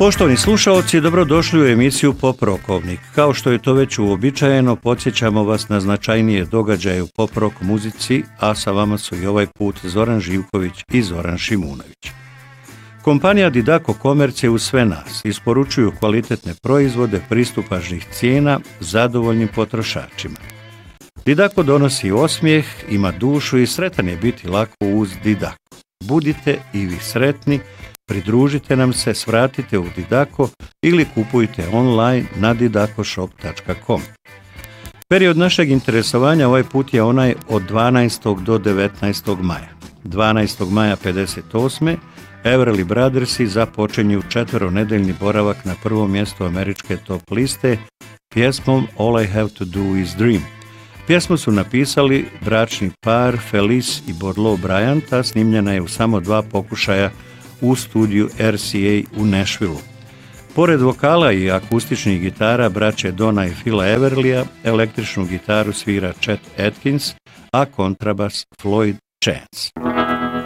Poštovani slušaoci, dobrodošli u emisiju Pop Rokovnik. Kao što je to već uobičajeno, podsjećamo vas na značajnije događaje u pop rock muzici, a sa vama su i ovaj put Zoran Živković i Zoran Šimunović. Kompanija Didaco Komercije uz sve nas isporučuju kvalitetne proizvode pristupačnih cijena zadovoljnim potrošačima. Didaco donosi osmijeh, ima dušu i sretan je biti lako uz Didaco. Budite i vi sretni, pridružite nam se, svratite u Didaco ili kupujte online na didacoshop.com. Period našeg interesovanja ovaj put je onaj od 12. do 19. maja. 12. maja 58. Everly Brothersi započinju četveronedeljni boravak na prvom mjestu američke top liste pjesmom All I Have to Do Is Dream. Pjesmu su napisali bračni par Felice i Borlo Bryant, a snimljena je u samo 2 pokušaja u studiju RCA u Nashvilleu. Pored vokala i akustičnih gitara braće Dona i Phila Everlya, električnu gitaru svira Chet Atkins, a kontrabas Floyd Chance.